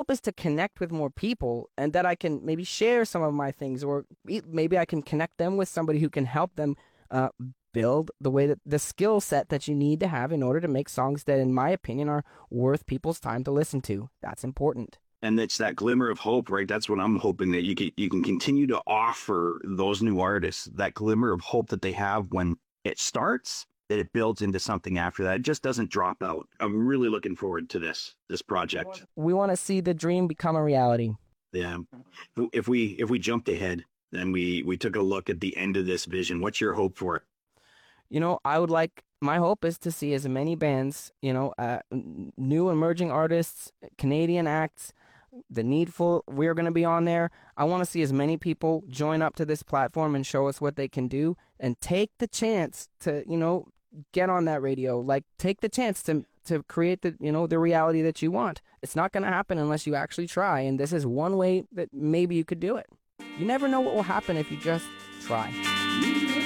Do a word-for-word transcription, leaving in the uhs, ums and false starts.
hope is to connect with more people, and that I can maybe share some of my things, or maybe I can connect them with somebody who can help them uh, build the way that the skill set that you need to have in order to make songs that, in my opinion, are worth people's time to listen to. That's important. And it's that glimmer of hope, right? That's what I'm hoping, that you can, you can continue to offer those new artists that glimmer of hope that they have when it starts, that it builds into something after that. It just doesn't drop out. I'm really looking forward to this, this project. We want to see the dream become a reality. Yeah. If we, if we jumped ahead and we, we took a look at the end of this vision, what's your hope for it? You know, I would like, my hope is to see as many bands, you know, uh, new emerging artists, Canadian acts, The Needful, we're going to be on there. I want to see as many people join up to this platform and show us what they can do, and take the chance to, you know, get on that radio. Like, take the chance to to create the, you know, the reality that you want. It's not going to happen unless you actually try, and this is one way that maybe you could do it. You never know what will happen if you just try.